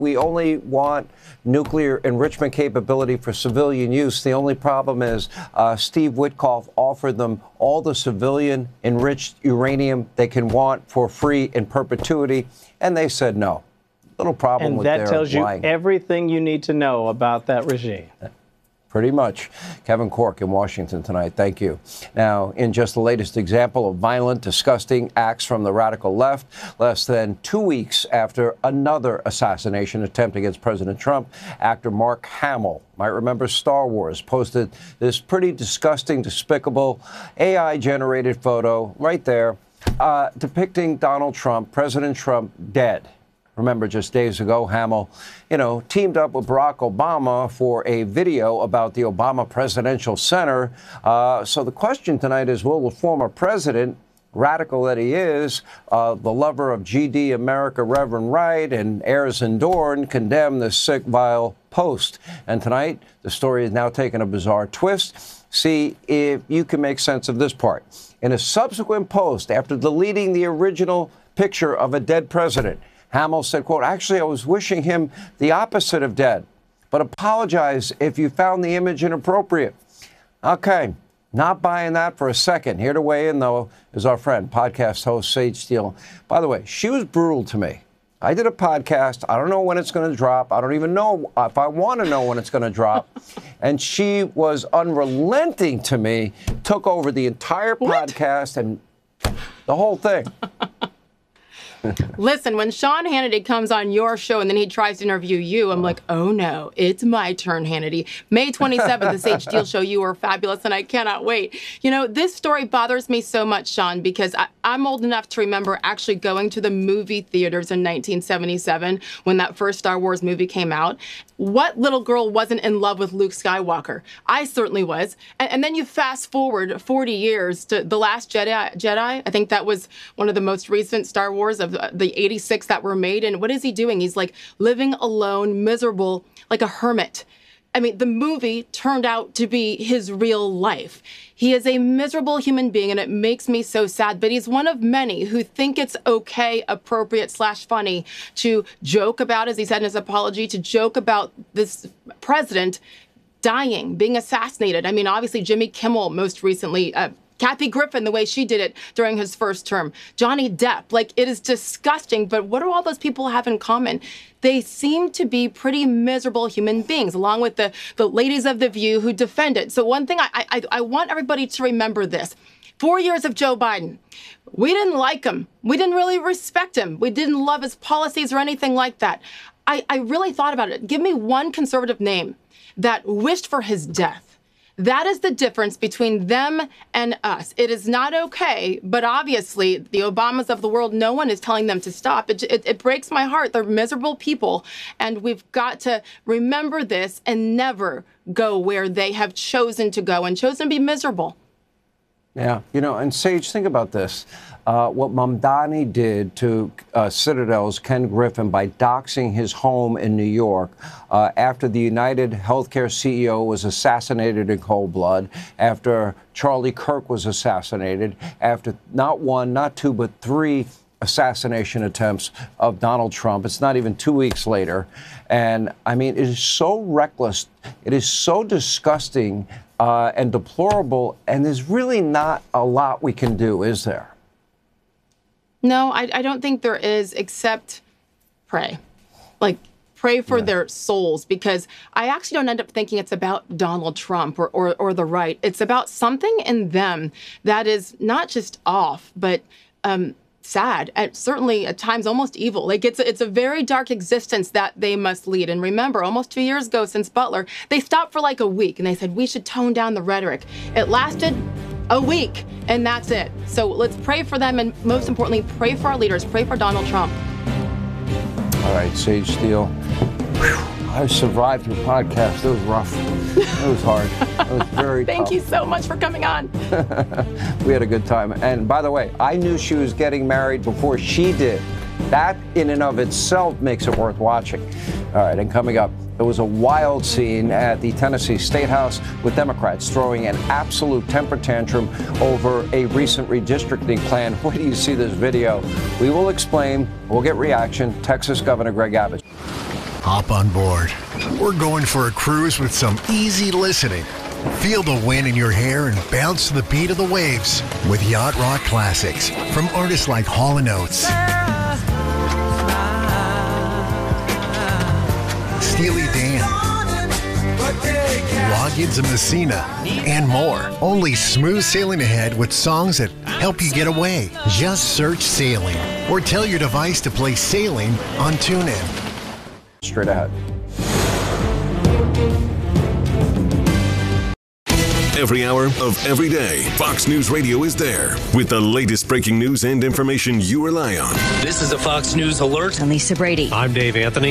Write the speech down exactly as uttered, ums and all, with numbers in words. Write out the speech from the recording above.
We only want nuclear enrichment capability for civilian use. The only problem is uh, Steve Witkoff offered them all the civilian enriched uranium they can want for free in perpetuity, and they said no. Little problem and with that their tells you lying. Everything you need to know about that regime. Pretty much. Kevin Corke in Washington tonight. Thank you. Now, in just the latest example of violent, disgusting acts from the radical left, less than two weeks after another assassination attempt against President Trump, actor Mark Hamill, might remember Star Wars, posted this pretty disgusting, despicable A I-generated photo right there uh, depicting Donald Trump, President Trump, dead. Remember, just days ago, Hamill, you know, teamed up with Barack Obama for a video about the Obama Presidential Center. Uh, so the question tonight is, will the former president, radical that he is, uh, the lover of G D America, Reverend Wright, and heirs and Dorn, condemn this sick, vile post? And tonight, the story is now taking a bizarre twist. See if you can make sense of this part. In a subsequent post, after deleting the original picture of a dead president, Hamill said, quote, actually, I was wishing him the opposite of dead, but apologize if you found the image inappropriate. Okay, not buying that for a second. Here to weigh in, though, is our friend, podcast host Sage Steele. By the way, she was brutal to me. I did a podcast. I don't know when it's going to drop. I don't even know if I want to know when it's going to drop. And she was unrelenting to me, took over the entire podcast and the whole thing. Listen, when Sean Hannity comes on your show and then he tries to interview you, I'm like, oh no, it's my turn, Hannity. May twenty-seventh, the Sage Steele Show. You are fabulous, and I cannot wait. You know, this story bothers me so much, Sean, because I, I'm old enough to remember actually going to the movie theaters in nineteen seventy-seven when that first Star Wars movie came out. What little girl wasn't in love with Luke Skywalker? I certainly was. And, and then you fast forward forty years to The Last Jedi. Jedi. I think that was one of the most recent Star Wars of the eighty-six that were made. And what is he doing? He's like living alone, miserable, like a hermit. I mean, the movie turned out to be his real life. He is a miserable human being, and it makes me so sad. But he's one of many who think it's okay, appropriate, slash funny to joke about, as he said in his apology, to joke about this president dying, being assassinated. I mean, obviously, Jimmy Kimmel most recently, uh, Kathy Griffin, the way she did it during his first term, Johnny Depp. Like, it is disgusting. But what do all those people have in common? They seem to be pretty miserable human beings, along with the, the ladies of The View who defend it. So one thing I, I, I want everybody to remember this. Four years of Joe Biden. We didn't like him. We didn't really respect him. We didn't love his policies or anything like that. I, I really thought about it. Give me one conservative name that wished for his death. That is the difference between them and us. It is not okay, but obviously the Obamas of the world, no one is telling them to stop. It, it, it breaks my heart. They're miserable people, and we've got to remember this and never go where they have chosen to go and chosen to be miserable. Yeah, you know, and Sage, think about this. Uh, what Mamdani did to uh, Citadel's Ken Griffin by doxing his home in New York uh, after the United Healthcare C E O was assassinated in cold blood, after Charlie Kirk was assassinated, after not one, not two, but three assassination attempts of Donald Trump. It's not even two weeks later. And I mean, it is so reckless. It is so disgusting uh, and deplorable. And there's really not a lot we can do, is there? No, I, I don't think there is, except pray. Like, pray for yeah. their souls, because I actually don't end up thinking it's about Donald Trump or, or, or the right. It's about something in them that is not just off, but um, sad, and certainly at times almost evil. Like, it's a, it's a very dark existence that they must lead. And remember, almost two years ago since Butler, they stopped for like a week and they said, we should tone down the rhetoric. It lasted a week, and that's it. So let's pray for them, and most importantly, pray for our leaders, pray for Donald Trump. All right, Sage Steele. Whew, I survived your podcast. It was rough. It was hard. It was very Thank tough. you so much for coming on. We had a good time. And by the way, I knew she was getting married before she did. That in and of itself makes it worth watching. All right, and coming up, there was a wild scene at the Tennessee State House with Democrats throwing an absolute temper tantrum over a recent redistricting plan. Where do you see this video? We will explain. We'll get reaction. Texas Governor Greg Abbott. Hop on board. We're going for a cruise with some easy listening. Feel the wind in your hair and bounce to the beat of the waves with Yacht Rock classics from artists like Hall and Oates, Steely Dan, Loggins and Messina, and more. Only smooth sailing ahead with songs that help you get away. Just search Sailing or tell your device to play Sailing on TuneIn. Straight ahead. Every hour of every day, Fox News Radio is there with the latest breaking news and information you rely on. This is a Fox News alert. I'm Lisa Brady. I'm Dave Anthony.